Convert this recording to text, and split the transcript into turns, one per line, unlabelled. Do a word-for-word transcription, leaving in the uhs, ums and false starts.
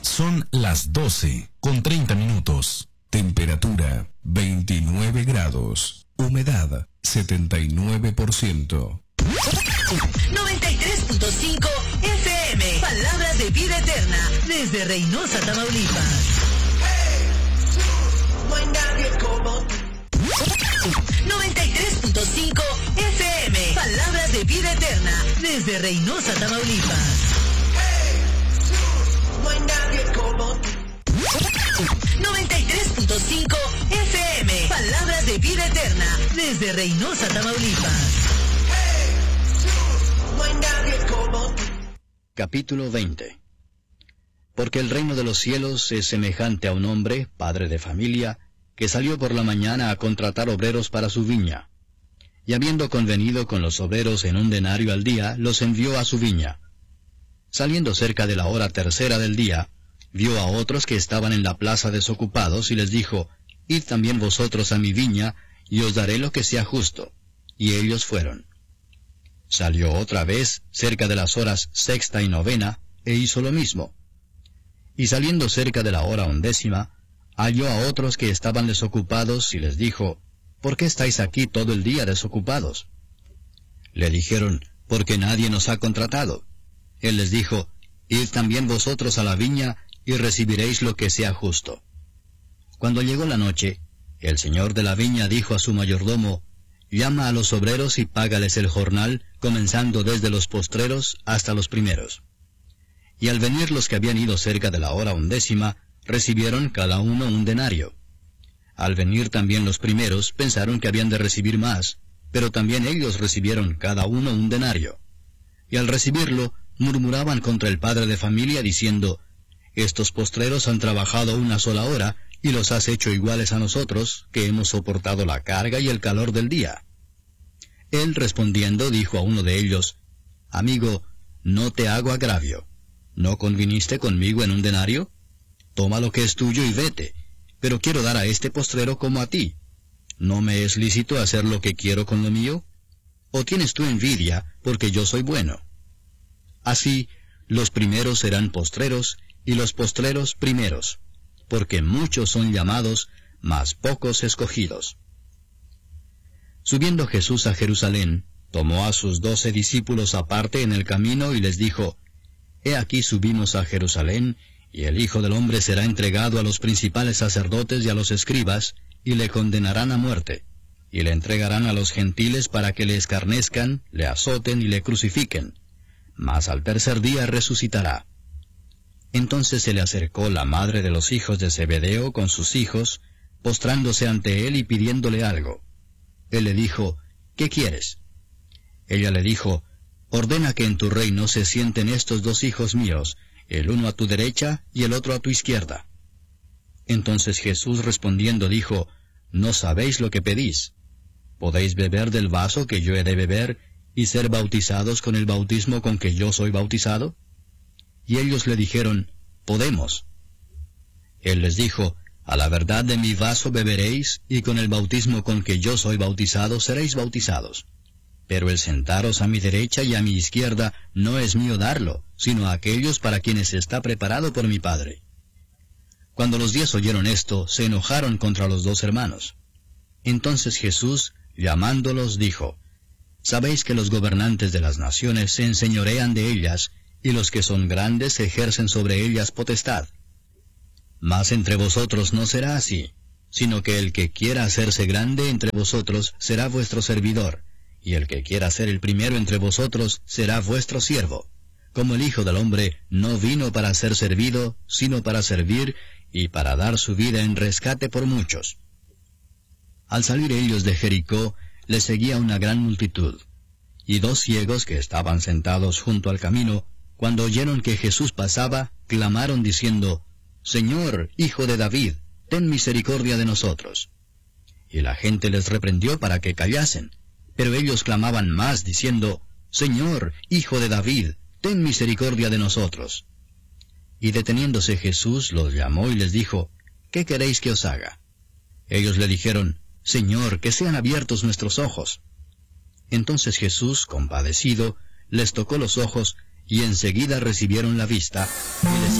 Son las doce con treinta minutos. Temperatura veintinueve grados. Humedad setenta y nueve por ciento.
noventa y tres punto cinco F M. Palabras de vida eterna. Desde Reynosa, Tamaulipas. No hay nadie como tú. noventa y tres punto cinco F M. Palabras de vida eterna. Desde Reynosa, Tamaulipas. No hay nadie como tú. noventa y tres punto cinco F M. Palabras de vida eterna. Desde Reynosa, Tamaulipas. No hay nadie como tú.
Capítulo veinte. Porque el reino de los cielos es semejante a un hombre, padre de familia, que salió por la mañana a contratar obreros para su viña. Y habiendo convenido con los obreros en un denario al día, los envió a su viña. Saliendo cerca de la hora tercera del día, vio a otros que estaban en la plaza desocupados, y les dijo, Id también vosotros a mi viña, y os daré lo que sea justo. Y ellos fueron. Salió otra vez, cerca de las horas sexta y novena, e hizo lo mismo. Y saliendo cerca de la hora undécima, halló a otros que estaban desocupados, y les dijo, ¿por qué estáis aquí todo el día desocupados? Le dijeron, porque nadie nos ha contratado. Él les dijo, Id también vosotros a la viña, y recibiréis lo que sea justo. Cuando llegó la noche, el señor de la viña dijo a su mayordomo, Llama a los obreros y págales el jornal, comenzando desde los postreros hasta los primeros. Y al venir los que habían ido cerca de la hora undécima, recibieron cada uno un denario. Al venir también los primeros, pensaron que habían de recibir más, pero también ellos recibieron cada uno un denario. Y al recibirlo, murmuraban contra el padre de familia, diciendo, Estos postreros han trabajado una sola hora, y los has hecho iguales a nosotros, que hemos soportado la carga y el calor del día. Él respondiendo dijo a uno de ellos, Amigo, no te hago agravio. ¿No conviniste conmigo en un denario? Toma lo que es tuyo y vete, pero quiero dar a este postrero como a ti. ¿No me es lícito hacer lo que quiero con lo mío? ¿O tienes tú envidia, porque yo soy bueno? Así, los primeros serán postreros, y los postreros primeros, porque muchos son llamados, mas pocos escogidos. Subiendo Jesús a Jerusalén, tomó a sus doce discípulos aparte en el camino y les dijo, He aquí subimos a Jerusalén, y el Hijo del Hombre será entregado a los principales sacerdotes y a los escribas, y le condenarán a muerte, y le entregarán a los gentiles para que le escarnezcan, le azoten y le crucifiquen, mas al tercer día resucitará. Entonces se le acercó la madre de los hijos de Zebedeo con sus hijos, postrándose ante él y pidiéndole algo. Él le dijo, ¿qué quieres? Ella le dijo, ordena que en tu reino se sienten estos dos hijos míos, el uno a tu derecha y el otro a tu izquierda. Entonces Jesús respondiendo dijo, no sabéis lo que pedís. ¿Podéis beber del vaso que yo he de beber, y ser bautizados con el bautismo con que yo soy bautizado? Y ellos le dijeron, podemos. Él les dijo, a la verdad de mi vaso beberéis, y con el bautismo con que yo soy bautizado seréis bautizados. Pero el sentaros a mi derecha y a mi izquierda no es mío darlo, sino a aquellos para quienes está preparado por mi Padre. Cuando los diez oyeron esto, se enojaron contra los dos hermanos. Entonces Jesús, llamándolos, dijo, Sabéis que los gobernantes de las naciones se enseñorean de ellas, y los que son grandes ejercen sobre ellas potestad. Mas entre vosotros no será así, sino que el que quiera hacerse grande entre vosotros será vuestro servidor, y el que quiera ser el primero entre vosotros será vuestro siervo, como el Hijo del Hombre no vino para ser servido, sino para servir, y para dar su vida en rescate por muchos. Al salir ellos de Jericó, les seguía una gran multitud, y dos ciegos que estaban sentados junto al camino, cuando oyeron que Jesús pasaba, clamaron diciendo, Señor, Hijo de David, ten misericordia de nosotros. Y la gente les reprendió para que callasen, pero ellos clamaban más, diciendo, Señor, Hijo de David, ten misericordia de nosotros. Y deteniéndose Jesús los llamó y les dijo, ¿qué queréis que os haga? Ellos le dijeron, Señor, que sean abiertos nuestros ojos. Entonces Jesús, compadecido, les tocó los ojos, y enseguida recibieron la vista, y les